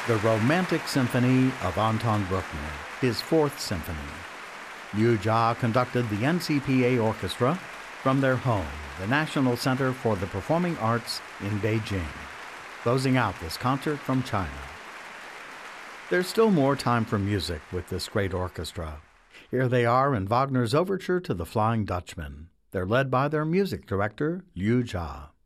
The Romantic Symphony of Anton Bruckner, his Fourth Symphony. Liu Jia conducted the NCPA Orchestra from their home, the National Center for the Performing Arts in Beijing, closing out this concert from China. There's still more time for music with this great orchestra. Here they are in Wagner's Overture to the Flying Dutchman. They're led by their music director, Liu Jia.